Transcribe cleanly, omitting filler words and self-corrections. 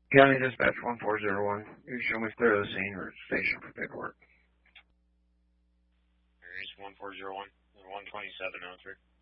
County Dispatch 1401. You show me clear of the scene or station for paperwork. Aries 1401 and 12703.